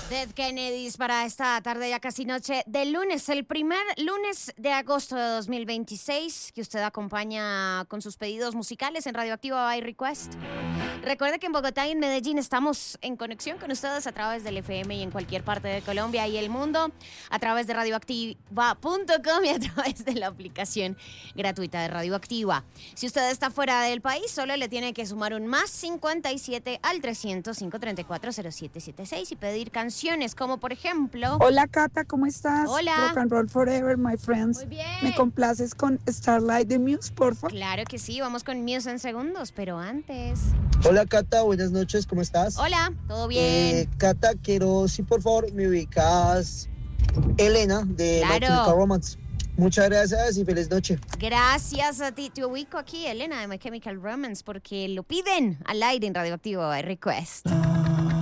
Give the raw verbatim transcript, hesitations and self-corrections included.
Dead Kennedys para esta tarde, ya casi noche de lunes, el primer lunes de agosto de dos mil veintiséis, que usted acompaña con sus pedidos musicales en Radioactiva by Request. Recuerde que en Bogotá y en Medellín estamos en conexión con ustedes a través del F M y en cualquier parte de Colombia y el mundo, a través de radioactiva punto com y a través de la aplicación gratuita de Radioactiva. Si usted está fuera del país, solo le tiene que sumar un más cincuenta y siete al trescientos cinco treinta y cuatro cero siete setenta y seis y pedir canciones como por ejemplo... Hola Cata, ¿cómo estás? Hola. Rock and roll forever, my friends. Muy bien. ¿Me complaces con Starlight de Muse, por favor? Claro que sí, vamos con Muse en segundos, pero antes... Hola Cata, buenas noches, ¿cómo estás? Hola, ¿todo bien? Eh, Cata, quiero, si por favor, me ubicas Elena de Claro. My Chemical Romance. Muchas gracias y feliz noche. Gracias a ti. Te ubico aquí, Elena, de My Chemical Romance, porque lo piden al aire en Radioactivo by Request.